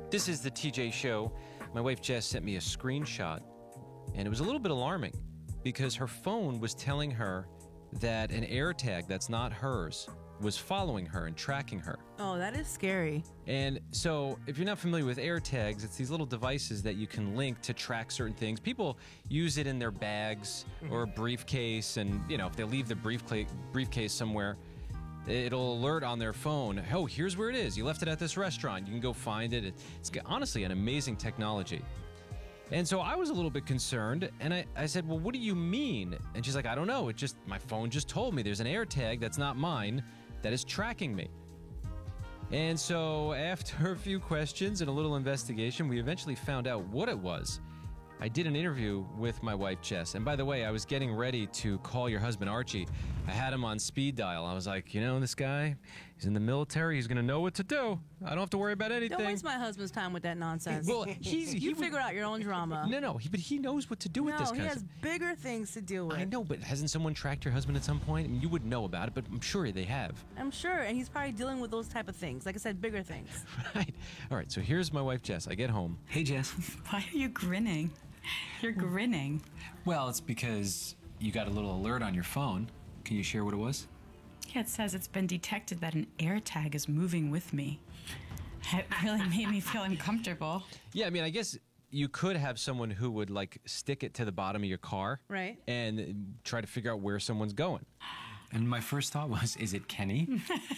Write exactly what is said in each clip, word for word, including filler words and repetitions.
This is the T J Show. My wife Jess sent me a screenshot, and it was a little bit alarming because her phone was telling her that an AirTag that's not hers was following her and tracking her. Oh, that is scary. And so if you're not familiar with AirTags, it's these little devices that you can link to track certain things. People use it in their bags or a briefcase, and you know, if they leave the briefcase briefcase somewhere, it'll alert on their phone, oh, here's where it is. You left it at this restaurant. You can go find it. It's honestly an amazing technology. And so I was a little bit concerned, and I, I said, well, what do you mean? And she's like, I don't know. It just, my phone just told me there's an AirTag that's not mine that is tracking me. And so after a few questions and a little investigation, we eventually found out what it was. I did an interview with my wife, Jess. And by the way, I was getting ready to call your husband, Archie. I had him on speed dial. I was like, you know, this guy, he's in the military. He's going to know what to do. I don't have to worry about anything. Don't waste my husband's time with that nonsense. Well, he's, he you would, figure out your own drama. No, no, he, but he knows what to do no, with this kind he of has stuff. bigger things to deal with. I know, but hasn't someone tracked your husband at some point? I mean, you wouldn't know about it, but I'm sure they have. I'm sure, and he's probably dealing with those type of things. Like I said, bigger things. Right. All right, so here's my wife, Jess. I get home. Hey, Jess. Why are you grinning? You're grinning. Well, it's because you got a little alert on your phone. Can you share what it was? Yeah, it says it's been detected that an AirTag is moving with me. It really made me feel uncomfortable. Yeah, I mean, I guess you could have someone who would, like, stick it to the bottom of your car. Right. And try to figure out where someone's going. And my first thought was, is it Kenny?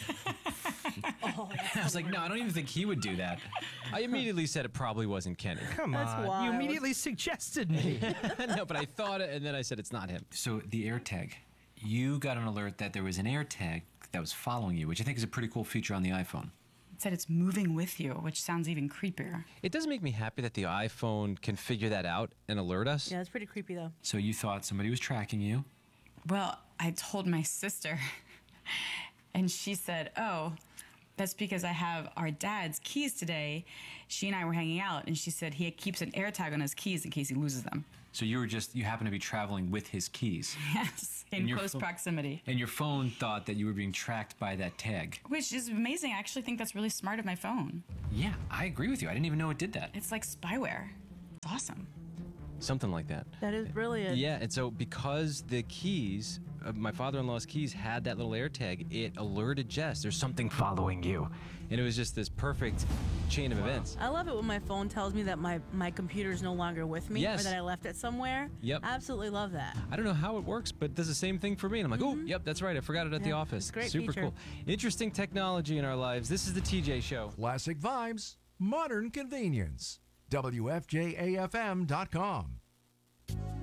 Oh, I was like, no, I don't even think he would do that. I immediately said it probably wasn't Kenny. Come That's on. wild. You immediately suggested me. No, but I thought it, and then I said it's not him. So the AirTag, you got an alert that there was an AirTag that was following you, which I think is a pretty cool feature on the iPhone. It said it's moving with you, which sounds even creepier. It does make me happy that the iPhone can figure that out and alert us. Yeah, it's pretty creepy, though. So you thought somebody was tracking you. Well, I told my sister, and she said, oh, that's because I have our dad's keys today. She and I were hanging out, and she said he keeps an AirTag on his keys in case he loses them. So you were just, you happened to be traveling with his keys. Yes, in And your close pho- proximity. And your phone thought that you were being tracked by that tag. Which is amazing. I actually think that's really smart of my phone. Yeah, I agree with you. I didn't even know it did that. It's like spyware. It's awesome. Something like that. That is brilliant. Yeah, and so because the keys, uh, my father-in-law's keys had that little AirTag, it alerted Jess, there's something following you. And it was just this perfect chain of events. I love it when my phone tells me that my, my computer is no longer with me Yes. or that I left it somewhere. Yep. Absolutely love that. I don't know how it works, but it does the same thing for me. And I'm like, oh, yep, that's right. I forgot it at the Yeah, office. it's a great Super feature. cool. Interesting technology in our lives. This is the T J Show. Classic vibes, modern convenience. W F J A F M dot com.